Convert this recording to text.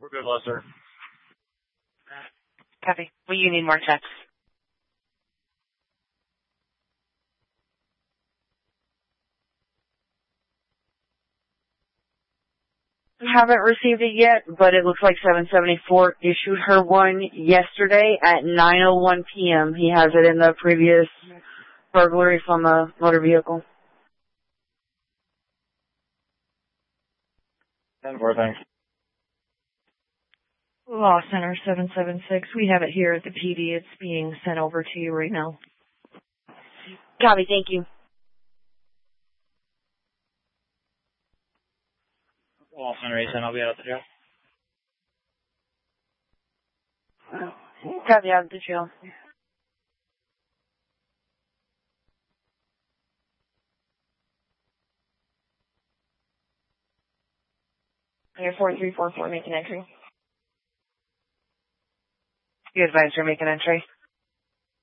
We're good, Lester. Copy. Will you need more checks? Haven't received it yet, but it looks like 774 issued her one yesterday at 9:01 p.m. He has it in the previous burglary from a motor vehicle. 10-4, thanks. Law Center 776. We have it here at the PD. It's being sent over to you right now. Copy, thank you. Law Center 810, I'll be out of the jail. Copy, out of the jail. You're 4344, make an entry. You advised her make an entry.